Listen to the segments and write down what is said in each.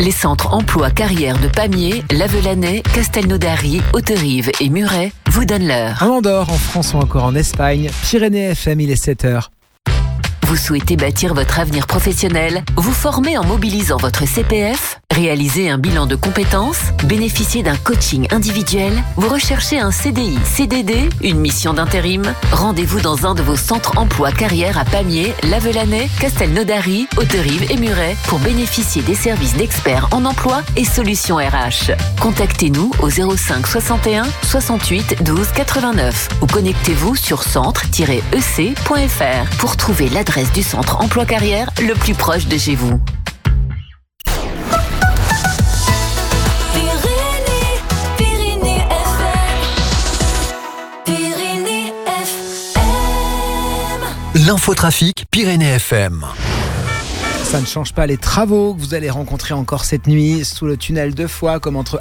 Les centres emploi carrière de Pamiers, Lavelanet, Castelnaudary, Hauterive et Muret vous donnent l'heure. En Andorre, en France ou encore en Espagne, Pyrénées FM, il est 7h. Vous souhaitez bâtir votre avenir professionnel, vous former en mobilisant votre CPF, réaliser un bilan de compétences, bénéficier d'un coaching individuel, vous recherchez un CDI, CDD, une mission d'intérim. Rendez-vous dans un de vos centres emploi carrière à Pamiers, Lavelanet, Castelnaudary, Hauterive et Muret pour bénéficier des services d'experts en emploi et solutions RH. Contactez-nous au 05 61 68 12 89 ou connectez-vous sur centre-ec.fr pour trouver l'adresse du centre emploi carrière le plus proche de chez vous. L'infotrafic Pyrénées FM. Ça ne change pas les travaux que vous allez rencontrer encore cette nuit sous le tunnel de Foix, comme entre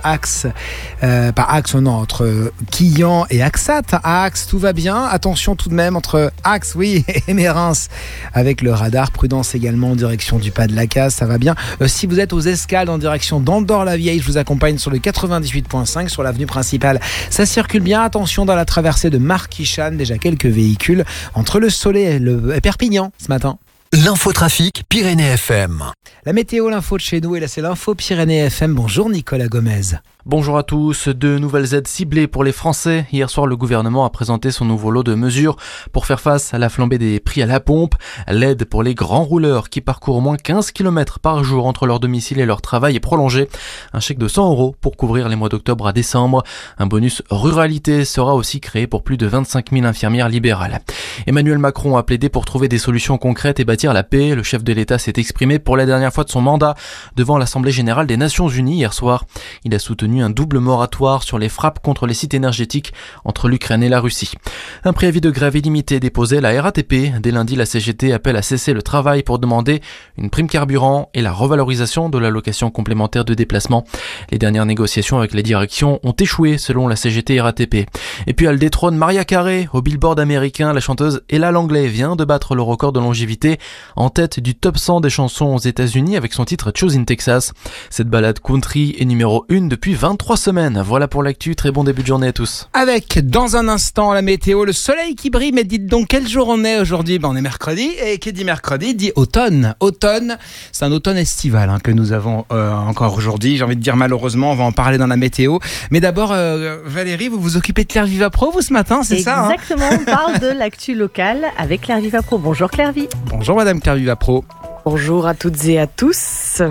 entre Quillan et Axat. À Axe, tout va bien. Attention tout de même entre Axe, oui, et Mérins. Avec le radar, prudence également en direction du Pas de la Case, ça va bien. Si vous êtes aux Escales en direction d'Andorre-la-Vieille, je vous accompagne sur le 98.5 sur l'avenue principale. Ça circule bien. Attention dans la traversée de Marquichane, déjà quelques véhicules entre le Soleil et Perpignan ce matin. L'infotrafic Pyrénées FM. La météo, l'info de chez nous, et là c'est l'info Pyrénées FM. Bonjour Nicolas Gomez. Bonjour à tous. De nouvelles aides ciblées pour les Français. Hier soir, le gouvernement a présenté son nouveau lot de mesures pour faire face à la flambée des prix à la pompe. L'aide pour les grands rouleurs qui parcourent au moins 15 km par jour entre leur domicile et leur travail est prolongée. Un chèque de 100 € pour couvrir les mois d'octobre à décembre. Un bonus ruralité sera aussi créé pour plus de 25 000 infirmières libérales. Emmanuel Macron a plaidé pour trouver des solutions concrètes et bâtir la paix. Le chef de l'État s'est exprimé pour la dernière fois de son mandat devant l'Assemblée générale des Nations Unies hier soir. Il a soutenu un double moratoire sur les frappes contre les sites énergétiques entre l'Ukraine et la Russie. Un préavis de grève illimité déposé à la RATP. Dès lundi, la CGT appelle à cesser le travail pour demander une prime carburant et la revalorisation de l'allocation complémentaire de déplacement. Les dernières négociations avec les directions ont échoué selon la CGT et RATP. Et puis elle détrône Mariah Carey au Billboard américain. La chanteuse Ella Langley vient de battre le record de longévité en tête du top 100 des chansons aux États-Unis avec son titre Chose in Texas. Cette balade country est numéro 1 depuis 23 semaines. Voilà pour l'actu. Très bon début de journée à tous. Avec, dans un instant, la météo, le soleil qui brille. Mais dites donc, quel jour on est aujourd'hui ? On est mercredi. Et qui dit mercredi dit automne. Automne, c'est un automne estival que nous avons encore aujourd'hui. J'ai envie de dire malheureusement, on va en parler dans la météo. Mais d'abord, Valérie, vous vous occupez de Claire Vivapro, vous, ce matin, c'est ça ? Exactement, on parle de l'actu locale avec Claire Vivapro. Bonjour Claire Vie. Bonjour Madame Claire Vivapro. Bonjour à toutes et à tous.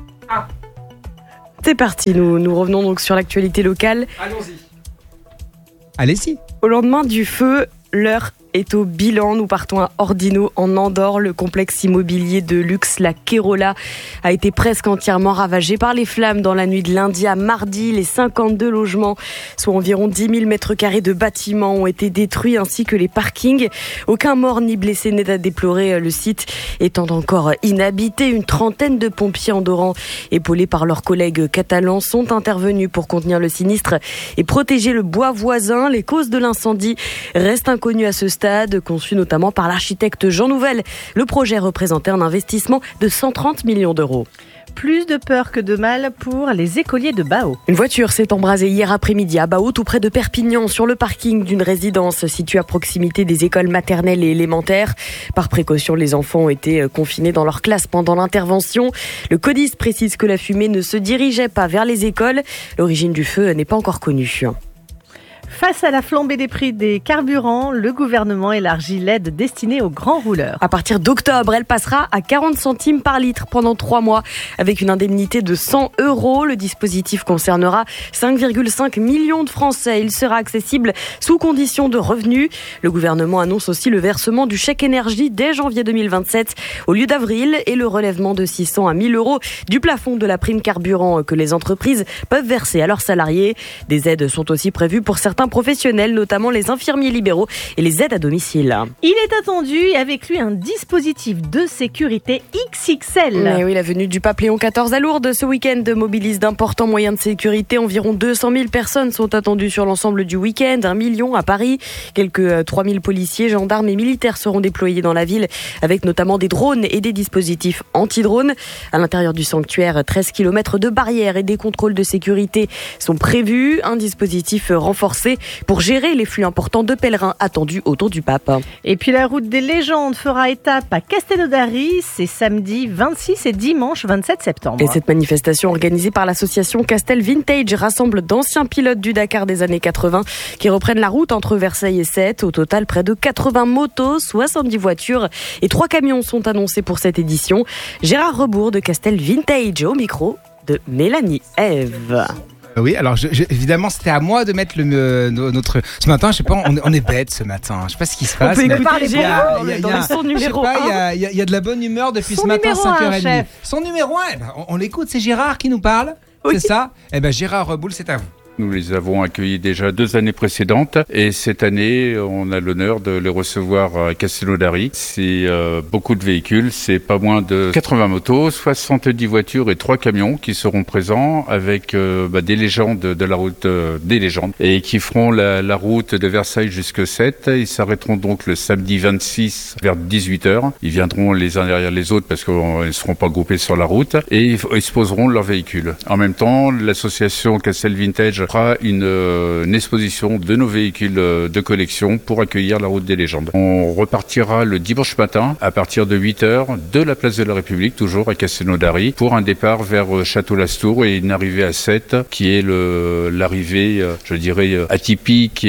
C'est parti, nous revenons donc sur l'actualité locale. Allez-y. Au lendemain du feu, l'heure est au bilan. Nous partons à Ordino, en Andorre. Le complexe immobilier de luxe, la Kérola, a été presque entièrement ravagé par les flammes dans la nuit de lundi à mardi. Les 52 logements, soit environ 10 000 mètres carrés de bâtiments, ont été détruits, ainsi que les parkings. Aucun mort ni blessé n'est à déplorer, le site étant encore inhabité. Une trentaine de pompiers andorrans, épaulés par leurs collègues catalans, sont intervenus pour contenir le sinistre et protéger le bois voisin. Les causes de l'incendie restent inconnues à ce stade, conçu notamment par l'architecte Jean Nouvel. Le projet représentait un investissement de 130 millions d'euros. Plus de peur que de mal pour les écoliers de Bao. Une voiture s'est embrasée hier après-midi à Bao, tout près de Perpignan, sur le parking d'une résidence située à proximité des écoles maternelles et élémentaires. Par précaution, les enfants ont été confinés dans leur classe pendant l'intervention. Le CODIS précise que la fumée ne se dirigeait pas vers les écoles. L'origine du feu n'est pas encore connue. Face à la flambée des prix des carburants, le gouvernement élargit l'aide destinée aux grands rouleurs. À partir d'octobre, elle passera à 40 centimes par litre pendant 3 mois, avec une indemnité de 100 €. Le dispositif concernera 5,5 millions de Français. Il sera accessible sous condition de revenus. Le gouvernement annonce aussi le versement du chèque énergie dès janvier 2027 au lieu d'avril et le relèvement de 600 à 1 000 € du plafond de la prime carburant que les entreprises peuvent verser à leurs salariés. Des aides sont aussi prévues pour certains médecins professionnels, notamment les infirmiers libéraux et les aides à domicile. Il est attendu et avec lui un dispositif de sécurité XXL. Mais oui, la venue du pape Léon XIV à Lourdes ce week-end mobilise d'importants moyens de sécurité. Environ 200 000 personnes sont attendues sur l'ensemble du week-end, 1 million à Paris. Quelques 3 000 policiers, gendarmes et militaires seront déployés dans la ville avec notamment des drones et des dispositifs anti-drones. À l'intérieur du sanctuaire, 13 km de barrières et des contrôles de sécurité sont prévus. Un dispositif renforcé pour gérer les flux importants de pèlerins attendus autour du pape. Et puis la route des légendes fera étape à Castelnaudary, c'est samedi 26 et dimanche 27 septembre. Et cette manifestation organisée par l'association Castel Vintage rassemble d'anciens pilotes du Dakar des années 80 qui reprennent la route entre Versailles et Sète. Au total, près de 80 motos, 70 voitures et 3 camions sont annoncés pour cette édition. Gérard Rebourg de Castel Vintage au micro de Mélanie Ève. Oui, alors évidemment, c'était à moi de mettre notre. Ce matin, je sais pas, on est bête ce matin. Je sais pas ce qui se passe. On peut mais écouter Gérard dans le son numéro 1. Il y a de la bonne humeur depuis Son ce matin, numéro 5h30. chef. Son numéro 1, on l'écoute, c'est Gérard qui nous parle. Oui. C'est ça. Gérard Reboul, c'est à vous. Nous les avons accueillis déjà 2 années précédentes et cette année, on a l'honneur de les recevoir à Castelnaudary. C'est beaucoup de véhicules, c'est pas moins de 80 motos, 70 voitures et 3 camions qui seront présents avec des légendes de la route des légendes et qui feront la route de Versailles jusqu'à Sète. Ils s'arrêteront donc le samedi 26 vers 18h. Ils viendront les uns derrière les autres parce qu'ils ne seront pas groupés sur la route et ils se poseront leurs véhicules. En même temps, l'association Castel Vintage fera une exposition de nos véhicules de collection pour accueillir la route des légendes. On repartira le dimanche matin à partir de 8h de la place de la République, toujours à Castelnaudary, pour un départ vers Château-Lastour et une arrivée à Sète, qui est l'arrivée, je dirais, atypique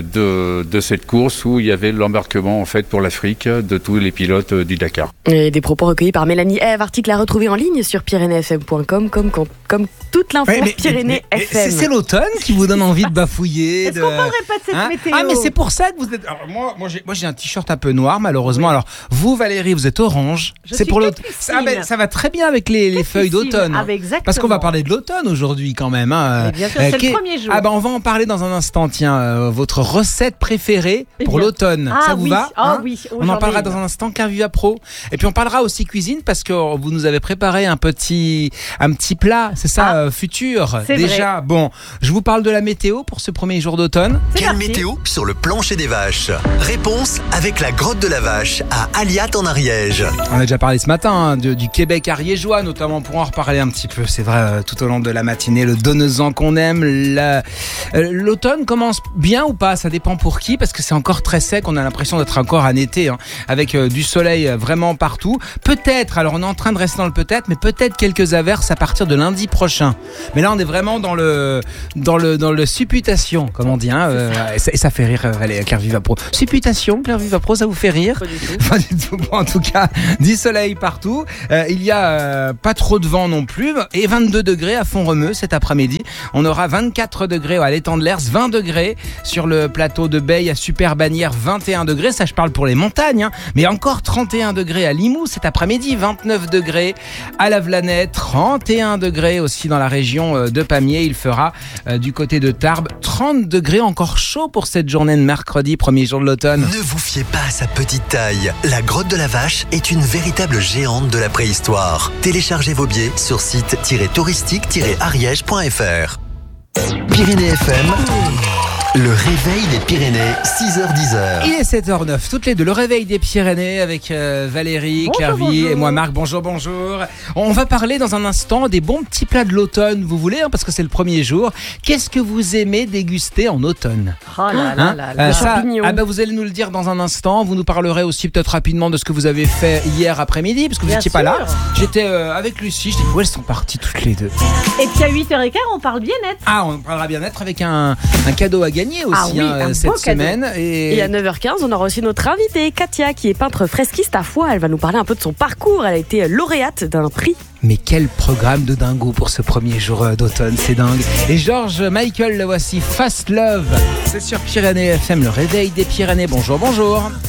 de cette course où il y avait l'embarquement en fait pour l'Afrique de tous les pilotes du Dakar. Et des propos recueillis par Mélanie Ève, article à retrouver en ligne sur pyrénéefm.com comme toute l'info Pyrénées FM. C'est l'automne qui vous donne envie de bafouiller. Est-ce qu'on parlerait pas de cette météo? Ah, mais c'est pour ça que vous êtes. Alors, moi j'ai un t-shirt un peu noir, malheureusement. Oui. Alors, vous, Valérie, vous êtes orange. C'est pour l'automne. Ça va très bien avec les feuilles d'automne. Ah, exactement. Parce qu'on va parler de l'automne aujourd'hui, quand même. Mais bien sûr, c'est le premier jour. On va en parler dans un instant. Tiens, votre recette préférée pour l'automne. Ça vous va? Oui. On en parlera dans un instant, Claire Viva Pro. Et puis, on parlera aussi cuisine parce que vous nous avez préparé un petit plat, c'est ça, futur. C'est déjà, vrai. Bon, je vous parle de la météo pour ce premier jour d'automne. Quelle météo sur le plancher des vaches? Réponse avec la grotte de la vache à Aliat en Ariège. On a déjà parlé ce matin du Québec ariégeois, notamment pour en reparler un petit peu. C'est vrai, tout au long de la matinée, le Donezan qu'on aime. L'automne commence bien ou pas? Ça dépend pour qui, parce que c'est encore très sec. On a l'impression d'être encore en été, avec du soleil vraiment partout. Peut-être, alors on est en train de rester dans le peut-être, mais peut-être quelques averses à partir de lundi prochain. Mais là, on est vraiment dans le supputation, comme on dit. Et ça fait rire, Claire Viva Pro. Supputation, Claire Viva Pro, ça vous fait rire? Pas du tout. Pas du tout. Bon, en tout cas, du soleil partout. Il y a pas trop de vent non plus. Et 22 degrés à Font-Romeu cet après-midi. On aura 24 degrés à l'étang de l'Hers, 20 degrés sur le plateau de Beille à Super-Bagnères, 21 degrés. Ça, je parle pour les montagnes. Mais encore 31 degrés à Limoux cet après-midi, 29 degrés à La Vlanette, 31 degrés aussi dans la région de Pamiers. Il fera du côté de Tarbes 30 degrés, encore chaud pour cette journée de mercredi, premier jour de l'automne. Ne vous fiez pas à sa petite taille. La grotte de la vache est une véritable géante de la préhistoire. Téléchargez vos billets sur site-touristique-ariège.fr. Pyrénées FM, le réveil des Pyrénées, 6h-10h. Il est 7h09, toutes les deux, le réveil des Pyrénées avec Valérie, Clairvy et moi Marc. Bonjour. On va parler dans un instant des bons petits plats de l'automne, vous voulez, parce que c'est le premier jour. Qu'est-ce que vous aimez déguster en automne? Oh là là. Champignons. Vous allez nous le dire dans un instant. Vous nous parlerez aussi peut-être rapidement de ce que vous avez fait hier après-midi, parce que vous n'étiez pas là. J'étais avec Lucie, je dis où elles sont parties toutes les deux. Et puis à 8h15, on parle bien-être. On parlera bien-être avec un cadeau à gagner aussi un cette beau semaine. Et à 9h15, on aura aussi notre invitée, Katia, qui est peintre fresquiste à Foix. Elle va nous parler un peu de son parcours. Elle a été lauréate d'un prix. Mais quel programme de dingo pour ce premier jour d'automne, c'est dingue. Et George Michael, le voici, Fast Love. C'est sur Pyrénées FM, le réveil des Pyrénées. Bonjour.